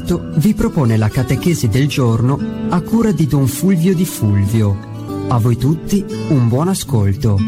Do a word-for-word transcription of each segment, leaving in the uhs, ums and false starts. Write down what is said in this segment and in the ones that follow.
Roberto vi propone la catechesi del giorno a cura di Don Fulvio Di Fulvio. A voi tutti un buon ascolto.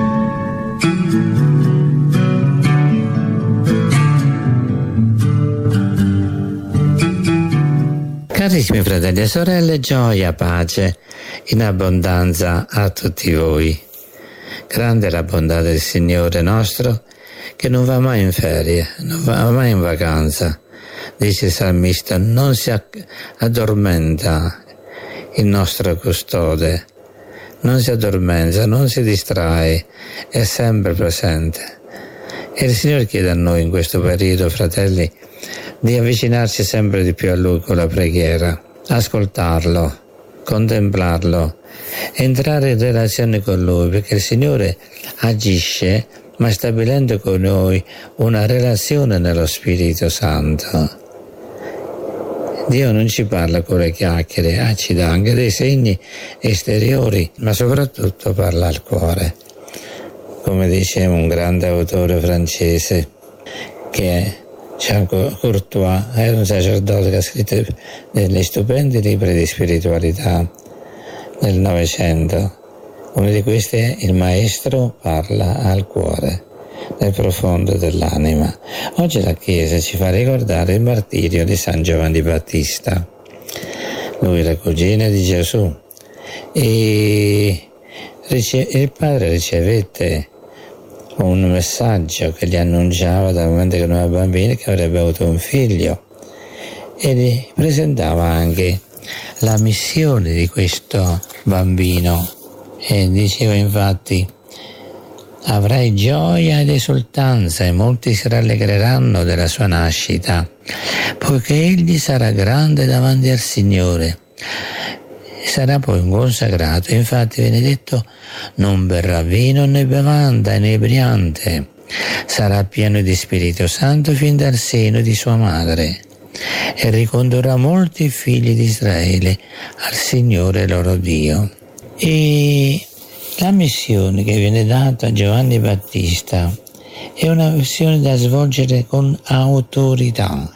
Carissimi fratelli e sorelle, gioia, pace in abbondanza a tutti voi. Grande è la bontà del Signore nostro, che non va mai in ferie, non va mai in vacanza. Dice il salmista, non si addormenta il nostro custode, non si addormenta, non si distrae, è sempre presente. E il Signore chiede a noi in questo periodo, fratelli, di avvicinarci sempre di più a Lui con la preghiera, ascoltarlo, contemplarlo, entrare in relazione con Lui, perché il Signore agisce, ma stabilendo con noi una relazione nello Spirito Santo. Dio non ci parla con le chiacchiere, ah, ci dà anche dei segni esteriori, ma soprattutto parla al cuore. Come dice un grande autore francese, che è Jean Courtois, è un sacerdote che ha scritto degli stupendi libri di spiritualità nel Novecento. Uno di questi è Il Maestro parla al cuore, nel profondo dell'anima. Oggi la Chiesa ci fa ricordare il martirio di San Giovanni Battista. Lui era cugino di Gesù e il padre ricevette un messaggio che gli annunciava dal momento che non era bambino che avrebbe avuto un figlio, e gli presentava anche la missione di questo bambino, e diceva infatti: avrai gioia ed esultanza e molti si rallegreranno della sua nascita, poiché egli sarà grande davanti al Signore. Sarà poi consacrato, infatti viene detto, non berrà vino né bevanda inebriante, sarà pieno di Spirito Santo fin dal seno di sua madre e ricondurrà molti figli di Israele al Signore loro Dio. E la missione che viene data a Giovanni Battista è una missione da svolgere con autorità.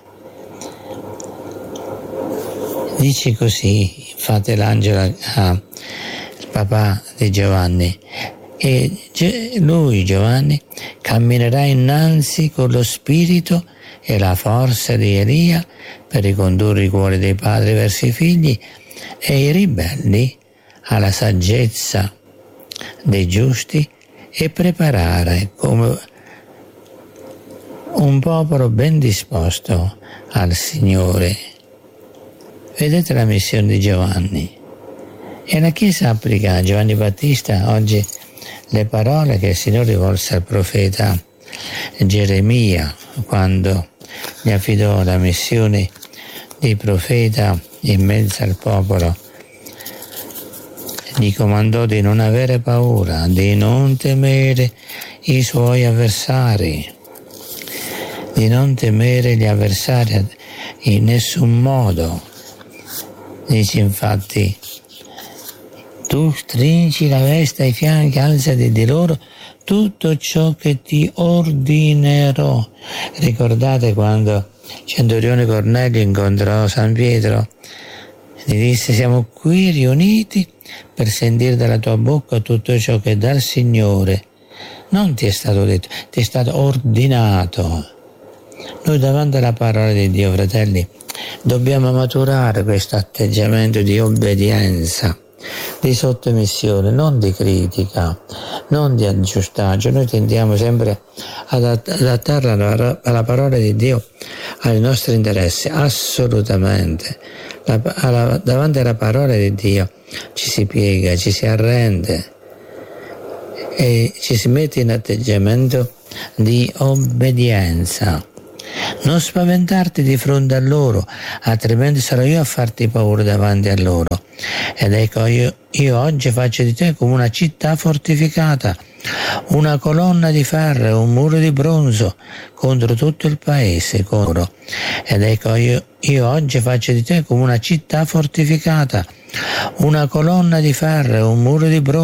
Dice così, infatti l'angelo al papà di Giovanni, e lui, Giovanni, camminerà innanzi con lo spirito e la forza di Elia per ricondurre i cuori dei padri verso i figli e i ribelli alla saggezza dei giusti, e preparare come un popolo ben disposto al Signore. Vedete la missione di Giovanni, e la Chiesa applica a Giovanni Battista oggi le parole che il Signore rivolse al profeta Geremia quando gli affidò la missione di profeta in mezzo al popolo. Gli comandò di non avere paura, di non temere i suoi avversari, di non temere gli avversari in nessun modo. Dice infatti: tu stringi la veste ai fianchi, alzati di loro tutto ciò che ti ordinerò. Ricordate quando Centurione Cornelio incontrò San Pietro, gli disse: siamo qui riuniti per sentire dalla tua bocca tutto ciò che dal Signore non ti è stato detto, ti è stato ordinato. Noi davanti alla parola di Dio, fratelli, dobbiamo maturare questo atteggiamento di obbedienza, di sottomissione, non di critica, non di aggiustaggio. Noi tendiamo sempre ad adattare alla, alla parola di Dio ai nostri interessi, assolutamente. La, alla, davanti alla parola di Dio ci si piega, ci si arrende e ci si mette in atteggiamento di obbedienza. Non spaventarti di fronte a loro, altrimenti sarò io a farti paura davanti a loro. Ed ecco, io, io oggi faccio di te come una città fortificata, una colonna di ferro e un muro di bronzo contro tutto il paese. Contro. Ed ecco, io, io oggi faccio di te come una città fortificata, una colonna di ferro e un muro di bronzo